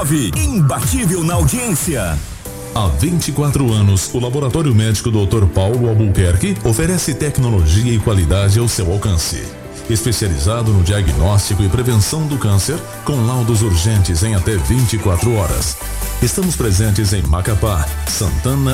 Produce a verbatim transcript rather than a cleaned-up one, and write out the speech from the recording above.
Imbatível na audiência. Há vinte e quatro anos, o Laboratório Médico doutor Paulo Albuquerque oferece tecnologia e qualidade ao seu alcance. Especializado no diagnóstico e prevenção do câncer, com laudos urgentes em até vinte e quatro horas. Estamos presentes em Macapá, Santana